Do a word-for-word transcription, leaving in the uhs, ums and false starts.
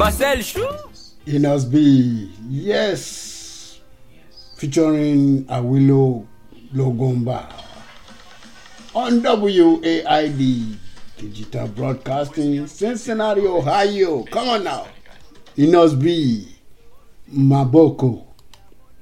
Marcel Chou. Enos B, yes, featuring Awilo Logomba on W A I D Digital Broadcasting, Cincinnati, Ohio. Come on now, Enos B, Maboko.